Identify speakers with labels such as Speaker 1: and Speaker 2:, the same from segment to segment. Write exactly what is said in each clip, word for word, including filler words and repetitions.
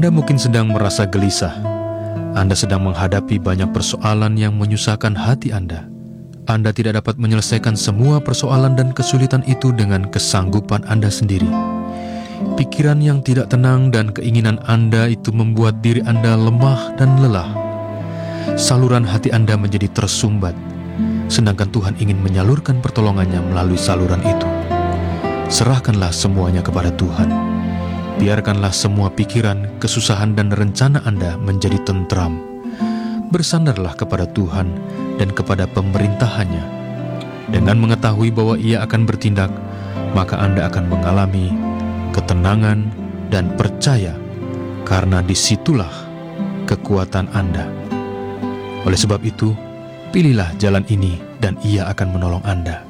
Speaker 1: Anda mungkin sedang merasa gelisah. Anda sedang menghadapi banyak persoalan yang menyusahkan hati Anda. Anda tidak dapat menyelesaikan semua persoalan dan kesulitan itu dengan kesanggupan Anda sendiri. Pikiran yang tidak tenang dan keinginan Anda itu membuat diri Anda lemah dan lelah. Saluran hati Anda menjadi tersumbat, sedangkan Tuhan ingin menyalurkan pertolongannya melalui saluran itu. Serahkanlah semuanya kepada Tuhan. Biarkanlah semua pikiran, kesusahan, dan rencana Anda menjadi tentram. Bersandarlah kepada Tuhan dan kepada pemerintahannya. Dengan mengetahui bahwa Ia akan bertindak, maka Anda akan mengalami ketenangan dan percaya, karena disitulah kekuatan Anda. Oleh sebab itu, pilihlah jalan ini dan Ia akan menolong Anda.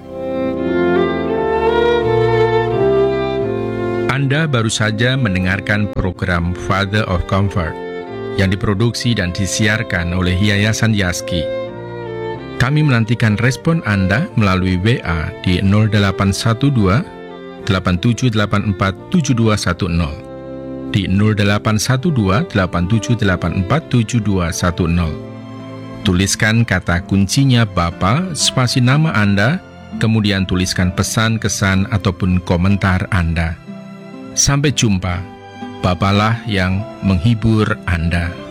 Speaker 2: Anda baru saja mendengarkan program Father of Comfort yang diproduksi dan disiarkan oleh Yayasan Yaski. Kami menantikan respon Anda melalui W A di nol delapan satu dua, delapan tujuh delapan empat, tujuh dua satu nol, di nol delapan satu dua, delapan tujuh delapan empat, tujuh dua satu nol. Tuliskan kata kuncinya Bapa, spasi nama Anda, kemudian tuliskan pesan, kesan, ataupun komentar Anda. Sampai jumpa, Bapalah yang menghibur Anda.